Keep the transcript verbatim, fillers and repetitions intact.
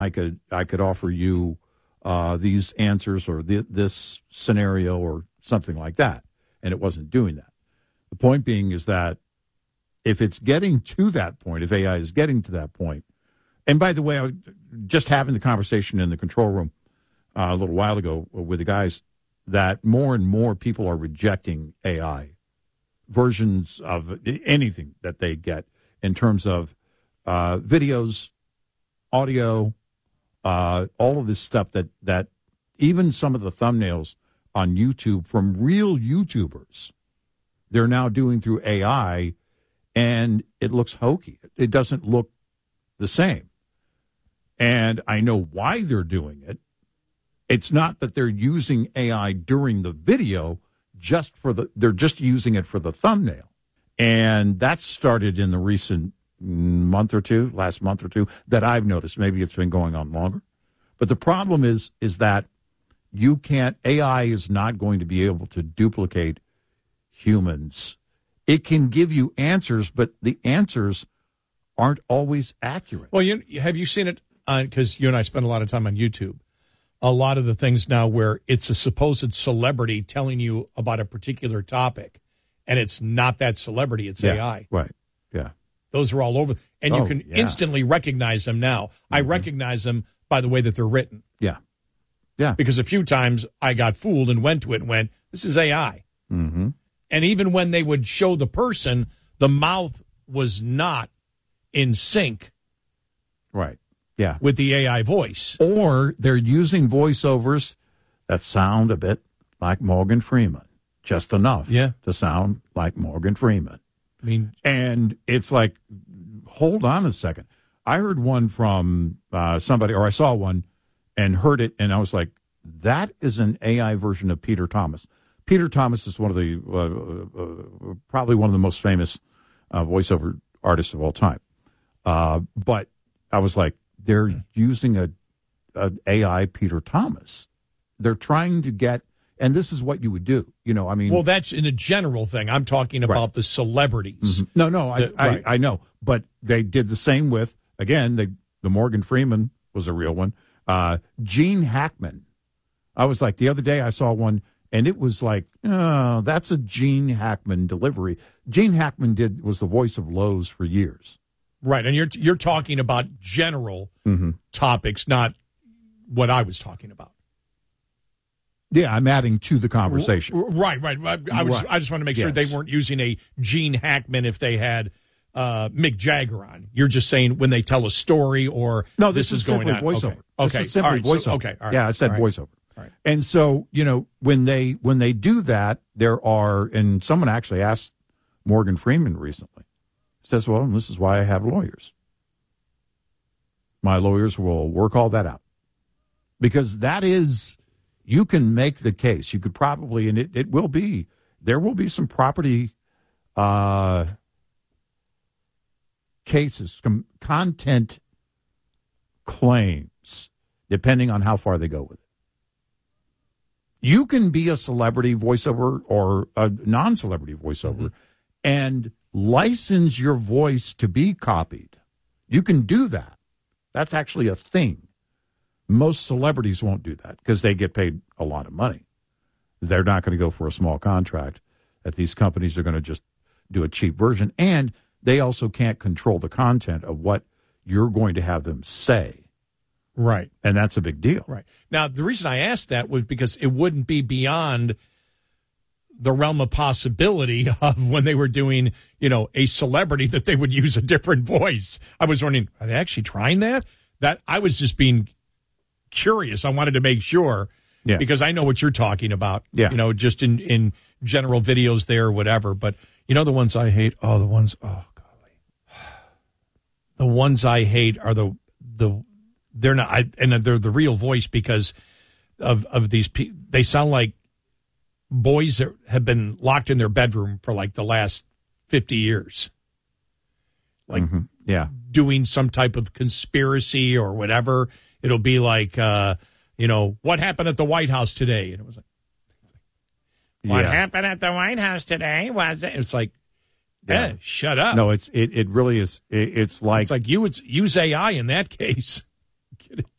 I could I could offer you uh, these answers or th- this scenario or something like that, and it wasn't doing that. The point being is that if it's getting to that point, if A I is getting to that point, and by the way, I was just having the conversation in the control room uh, a little while ago with the guys that more and more people are rejecting A I versions of anything that they get in terms of uh, videos, audio, uh, all of this stuff that, that even some of the thumbnails on YouTube from real YouTubers, they're now doing through A I, and it looks hokey. It doesn't look the same. And I know why they're doing it. It's not that they're using A I during the video, just for the, they're just using it for the thumbnail. And that's started in the recent month or two, last month or two, that I've noticed. Maybe it's been going on longer. But the problem is, is that you can't, A I is not going to be able to duplicate humans. It can give you answers, but the answers aren't always accurate. Well, you, have you seen it? Because you and I spend a lot of time on YouTube. A lot of the things now where it's a supposed celebrity telling you about a particular topic, and it's not that celebrity, it's yeah, A I. Right, yeah. Those are all over. And oh, you can yeah. instantly recognize them now. Mm-hmm. I recognize them by the way that they're written. Yeah, yeah. Because a few times I got fooled and went to it and went, this is A I. Mm-hmm. And even when they would show the person, the mouth was not in sync. Right. Yeah. With the A I voice. Or they're using voiceovers that sound a bit like Morgan Freeman, just enough yeah. to sound like Morgan Freeman. I mean, and it's like, hold on a second. I heard one from uh, somebody, or I saw one and heard it, and I was like, that is an A I version of Peter Thomas. Peter Thomas is one of the, uh, uh, probably one of the most famous uh, voiceover artists of all time. Uh, but I was like, they're using a, a AI Peter Thomas. They're trying to get, and this is what you would do. You know, I mean. Well, that's in a general thing. I'm talking about right. the celebrities. Mm-hmm. No, no, I, the, I, right. I know. But they did the same with, again, they, the Morgan Freeman was a real one. Uh, Gene Hackman. I was like, the other day I saw one, and it was like, oh, that's a Gene Hackman delivery. Gene Hackman did was the voice of Lowe's for years. Right, and you're you're talking about general mm-hmm. topics, not what I was talking about. Yeah, I'm adding to the conversation. Right, right. I was. Right. I just want to make sure yes. they weren't using a Gene Hackman if they had uh, Mick Jagger on. You're just saying when they tell a story or no, this, this is, is going simply on. Voiceover. Okay, okay. This is simply right. voiceover. So, okay, all right. Yeah, I said all right. voiceover. All right. And so you know when they when they do that, there are, and someone actually asked Morgan Freeman recently. Says, well, this is why I have lawyers. My lawyers will work all that out. Because that is, you can make the case. You could probably, and it, it will be, there will be some property uh, cases, some content claims, depending on how far they go with it. You can be a celebrity voiceover or a non-celebrity voiceover mm-hmm. and license your voice to be copied. You can do that. That's actually a thing. Most celebrities won't do that because they get paid a lot of money. They're not going to go for a small contract. That these companies are going to just do a cheap version. And they also can't control the content of what you're going to have them say. Right. And that's a big deal. Right. Now, the reason I asked that was because it wouldn't be beyond the realm of possibility of when they were doing, you know, a celebrity that they would use a different voice. I was wondering, are they actually trying that? That I was just being curious. I wanted to make sure yeah. because I know what you're talking about. Yeah. You know, just in, in general videos there or whatever. But you know, the ones I hate, oh, the ones, oh, golly. The ones I hate are the, the, they're not, I, and they're the real voice because of, of these people. They sound like boys that have been locked in their bedroom for like the last fifty years. Like mm-hmm. yeah. doing some type of conspiracy or whatever. It'll be like, uh, you know, what happened at the White House today? And it was like, what yeah. happened at the White House today was it? It's like, yeah, eh, shut up. No, it's, it, it really is. It, it's like, it's like you would use A I in that case. kidding.